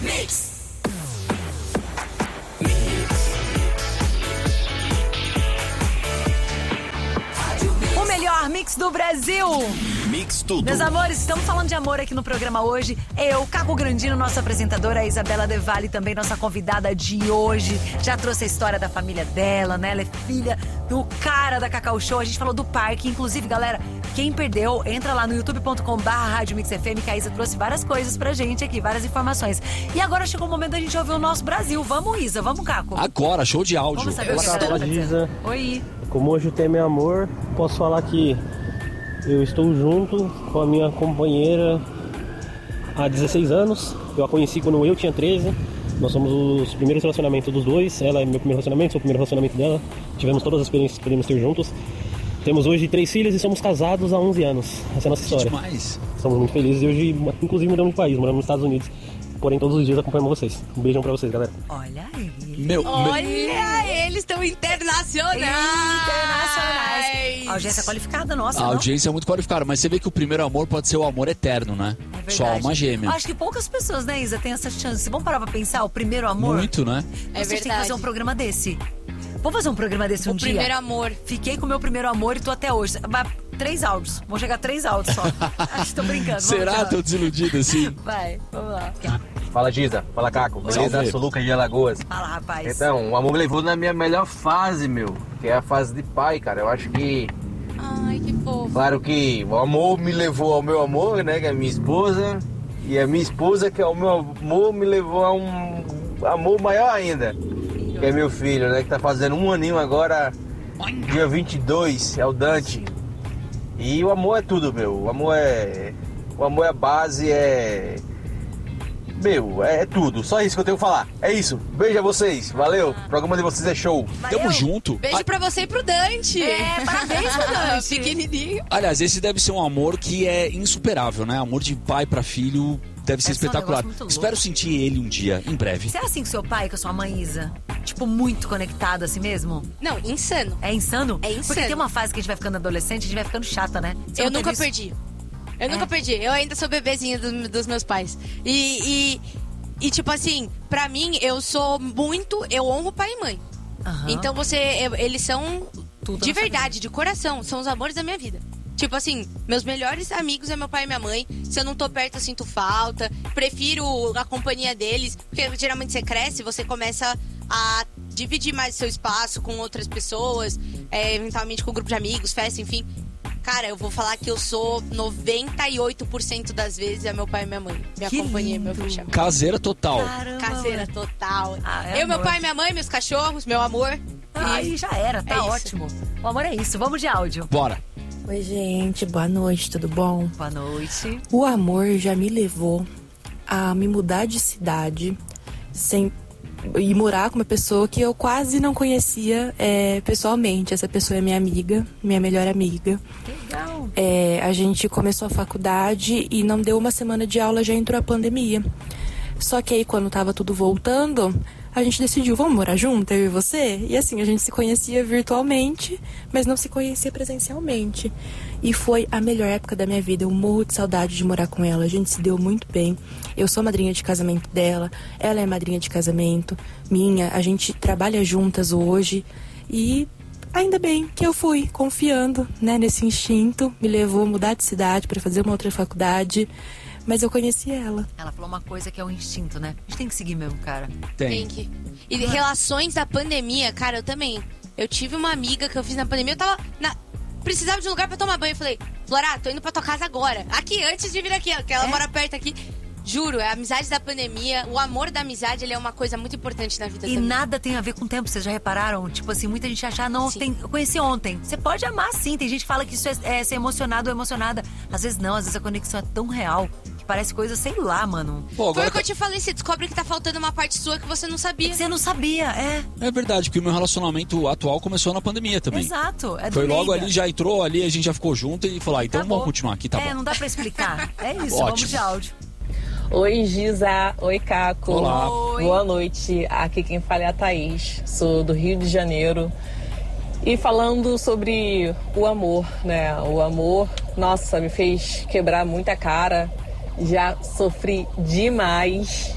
Mix. O melhor mix do Brasil. Mix tudo. Meus amores, estamos falando de amor aqui no programa hoje. Eu, Caco Grandino, nossa apresentadora, a Isabela Devali, também nossa convidada de hoje. Já trouxe a história da família dela, né? Ela é filha do cara da Cacau Show. A gente falou do parque. Inclusive, galera, quem perdeu, entra lá no youtube.com/RadioMixFM, que a Isa trouxe várias coisas pra gente aqui, várias informações. E agora chegou o momento da gente ouvir o nosso Brasil. Vamos, Isa, vamos, Caco. Agora, show de áudio. Vamos saber o que a galera tá dizendo. Oi. Como hoje o tema é amor, posso falar que eu estou junto com a minha companheira há 16 anos. Eu a conheci quando eu tinha 13. Nós somos os primeiros relacionamentos dos dois. Ela é meu primeiro relacionamento, sou o primeiro relacionamento dela. Tivemos todas as experiências que podemos ter juntos. Temos hoje 3 filhos e somos casados há 11 anos. Essa é a nossa história. Demais. Somos muito felizes e hoje, inclusive, mudamos de país, moramos nos Estados Unidos. Porém, todos os dias acompanhamos vocês. Um beijão pra vocês, galera. Olha ele. Olha, eles estão internacionais. A audiência qualificada, nossa, A não? audiência é muito qualificada, mas você vê que o primeiro amor pode ser o amor eterno, né? É verdade. Só alma gêmea. Acho que poucas pessoas, né, Isa, têm essa chance. Vamos parar pra pensar, o primeiro amor? Muito, né? É Vocês têm que verdade. fazer um programa desse. Vamos fazer um programa desse um O dia? primeiro amor. Fiquei com o meu primeiro amor e tô até hoje. Vai, 3 áudios. Vão chegar 3 áudios só. Acho que tô brincando. Será? Vamos, Tô desiludido assim. Vai, vamos lá. Fala, Giza. Fala, Caco. Salve. Beleza? Sou Lucas de Alagoas. Fala, rapaz. Então, o amor me levou na minha melhor fase, meu. Que é a fase de pai, cara. Eu acho que... Ai, que fofo. Claro que o amor me levou ao meu amor, né? Que é a minha esposa. E a minha esposa, que é o meu amor, me levou a um amor maior ainda. Que é meu filho, né? Que tá fazendo 1 aninho agora, dia 22. É o Dante. E o amor é tudo, meu. O amor é a base, Meu, é tudo. Só isso que eu tenho que falar. É isso. Beijo a vocês. Valeu. O programa de vocês é show. Tamo junto. Beijo pra você e pro Dante. É, parabéns pro Dante. Pequenininho. Aliás, esse deve ser um amor que é insuperável, né? Amor de pai pra filho deve ser Deve ser um espetacular. negócio muito louco. Espero sentir ele um dia, em breve. Você é assim com seu pai e com a sua mãe, Isa? Tipo, muito conectado assim mesmo? Não, insano. É insano? É insano. Porque tem uma fase que a gente vai ficando adolescente, a gente vai ficando chata, né? Você Eu não teve nunca isso? perdi. Eu nunca perdi. Eu ainda sou bebezinha dos meus pais. E tipo assim, pra mim, eu honro pai e mãe. Aham. Então eles são Tudo de na verdade, de coração, são os amores da minha vida. Tipo assim, meus melhores amigos é meu pai e minha mãe. Se eu não tô perto, eu sinto falta. Prefiro a companhia deles. Porque geralmente você cresce, você começa a dividir mais seu espaço com outras pessoas. Eventualmente com um grupo de amigos, festa, enfim. Cara, eu vou falar que eu sou 98% das vezes é meu pai e minha mãe. Minha Que companhia, lindo. meu fechamento. Caseira total. Caramba, Caseira mano. total. É Meu amor. pai, minha mãe, meus cachorros, meu amor. Aí já era, tá É isso. ótimo. O amor é isso. Vamos de áudio. Bora. Oi, gente, boa noite, tudo bom? Boa noite. O amor já me levou a me mudar de cidade e morar com uma pessoa que eu quase não conhecia pessoalmente. Essa pessoa é minha amiga, minha melhor amiga. Legal. A gente começou a faculdade e não deu uma semana de aula, já entrou a pandemia. Só que aí, quando tava tudo voltando, a gente decidiu, vamos morar junto, eu e você? E assim, a gente se conhecia virtualmente, mas não se conhecia presencialmente. E foi a melhor época da minha vida. Eu morro de saudade de morar com ela. A gente se deu muito bem. Eu sou madrinha de casamento dela, ela é madrinha de casamento minha. A gente trabalha juntas hoje e ainda bem que eu fui confiando, né, nesse instinto. Me levou a mudar de cidade para fazer uma outra faculdade. Mas eu conheci ela. Ela falou uma coisa que é o instinto, né? A gente tem que seguir mesmo, cara. Tem. E relações da pandemia, cara, eu também. Eu tive uma amiga que eu fiz na pandemia, eu tava precisava de um lugar pra tomar banho. Eu falei, Flora, tô indo pra tua casa agora. Aqui, antes de vir aqui, que ela mora perto aqui. Juro, a amizade da pandemia, o amor da amizade, ele é uma coisa muito importante na vida E também. nada tem a ver com o tempo, vocês já repararam? Tipo assim, muita gente acha, não, eu conheci ontem. Você pode amar sim, tem gente que fala que isso é ser emocionado ou emocionada. Às vezes não, às vezes a conexão é tão real que parece coisa, sei lá, mano. Pô, Foi agora o que eu te falei, você descobre que tá faltando uma parte sua que você não sabia. Você não sabia, É verdade, porque o meu relacionamento atual começou na pandemia também. Exato, é do Foi logo meio. ali, já entrou ali, a gente já ficou junto e falou, então Acabou. vamos continuar aqui, tá bom. Não dá pra explicar. É isso, Ótimo. vamos de áudio. Oi, Giza. Oi, Caco. Olá. Oi. Boa noite. Aqui quem fala é a Thaís. Sou do Rio de Janeiro. E falando sobre o amor, né? O amor, nossa, me fez quebrar muita cara. Já sofri demais.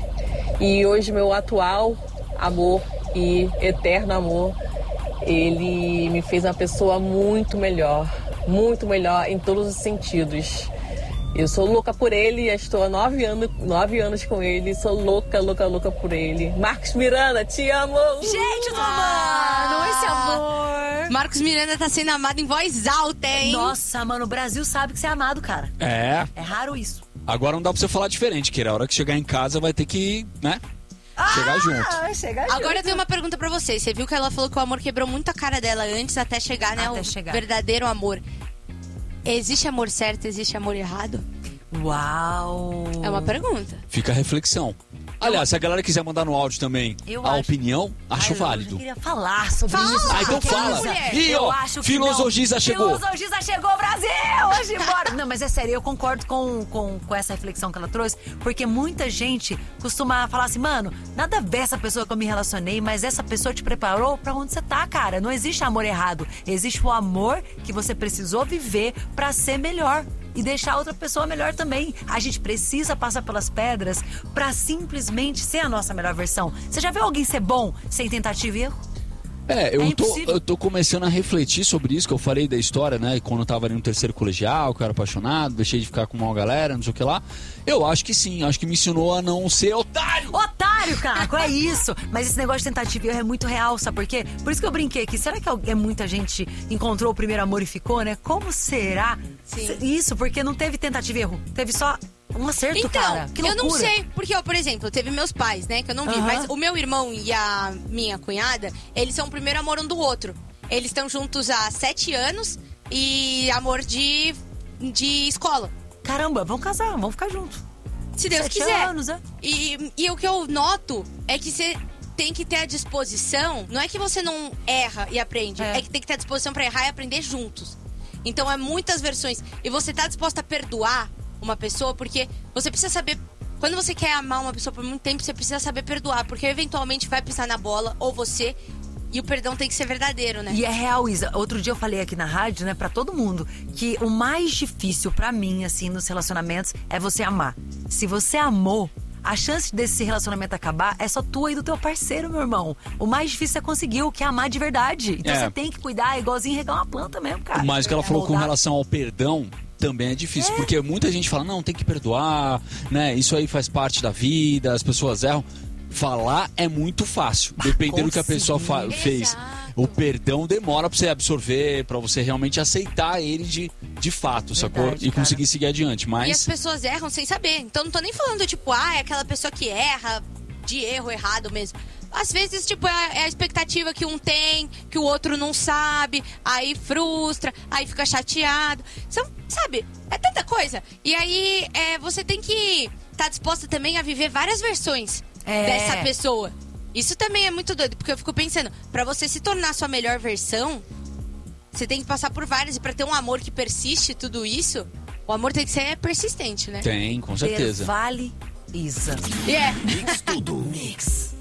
E hoje meu atual amor e eterno amor, ele me fez uma pessoa muito melhor em todos os sentidos. Eu sou louca por ele, já estou há 9 anos com ele, sou louca por ele. Marcos Miranda, te amo! Gente do mano, esse amor! Marcos Miranda tá sendo amado em voz alta, hein? Nossa, mano, o Brasil sabe que você é amado, cara. É. É raro isso. Agora não dá pra você falar diferente, que a hora que chegar em casa vai ter que, né? Chegar junto. Chegar Agora eu junto. tenho uma pergunta pra vocês. Você viu que ela falou que o amor quebrou muito a cara dela antes até chegar, né? Até o chegar. verdadeiro amor. Existe amor certo, existe amor errado? Uau! É uma pergunta. Fica a reflexão. Aliás, se a galera quiser mandar no áudio também opinião, acho válido. Eu queria falar sobre isso. Ah, então fala. mulher. E Eu ó, acho que Filosogisa não. chegou. Filosogisa chegou, Brasil! Hoje embora. Não, mas é sério, eu concordo com essa reflexão que ela trouxe, porque muita gente costuma falar assim, mano, nada a ver essa pessoa que eu me relacionei, mas essa pessoa te preparou pra onde você tá, cara. Não existe amor errado. Existe o amor que você precisou viver pra ser melhor. E deixar a outra pessoa melhor também. A gente precisa passar pelas pedras pra simplesmente ser a nossa melhor versão. Você já viu alguém ser bom sem tentativa e erro? Eu tô começando a refletir sobre isso, que eu falei da história, né? Quando eu tava ali no terceiro colegial, que eu era apaixonado, deixei de ficar com uma galera, não sei o que lá. Eu acho que sim, acho que me ensinou a não ser otário. Otário, Caco, é isso. Mas esse negócio de tentativa e erro é muito real, sabe por quê? Por isso que eu brinquei aqui. Será que muita gente encontrou o primeiro amor e ficou, né? Como será? Sim. Isso, porque não teve tentativa e erro. Teve só um acerto, Então, cara. Que loucura. eu não sei, porque, ó, por exemplo, teve meus pais, né, que eu não vi, mas o meu irmão e a minha cunhada, eles são o primeiro amor um do outro. Eles estão juntos há 7 anos e amor de escola. Caramba, vamos casar, vamos ficar juntos. Se Deus 7 quiser. anos, é? E o que eu noto é que você tem que ter a disposição, não é que você não erra e aprende, é que tem que ter a disposição pra errar e aprender juntos. Então é muitas versões. E você tá disposta a perdoar uma pessoa, porque você precisa saber. Quando você quer amar uma pessoa por muito tempo, você precisa saber perdoar, porque eventualmente vai pisar na bola, ou você, e o perdão tem que ser verdadeiro, né? E é real, Isa. Outro dia eu falei aqui na rádio, né, pra todo mundo, que o mais difícil pra mim, assim, nos relacionamentos, é você amar. Se você amou, a chance desse relacionamento acabar é só tua e do teu parceiro, meu irmão. O mais difícil é conseguir o que é amar de verdade. Então você tem que cuidar, igualzinho regar uma planta mesmo, cara. Mas o que ela falou com relação ao perdão também é difícil, porque muita gente fala, não, tem que perdoar, né? Isso aí faz parte da vida, as pessoas erram. Falar é muito fácil, dependendo do que a pessoa fez. O perdão demora pra você absorver, pra você realmente aceitar ele de fato, sacou? E conseguir seguir adiante, mas... E as pessoas erram sem saber. Então não tô nem falando, tipo, é aquela pessoa que erra de erro errado mesmo. Às vezes, tipo, é a expectativa que um tem, que o outro não sabe, aí frustra, aí fica chateado. Sabe? É tanta coisa. E aí, você tem que estar disposta também a viver várias versões dessa pessoa. Isso também é muito doido, porque eu fico pensando, pra você se tornar a sua melhor versão, você tem que passar por várias. E pra ter um amor que persiste, tudo isso, o amor tem que ser persistente, né? Tem, com certeza. Vale Isa. Yeah. Mix tudo. Mix.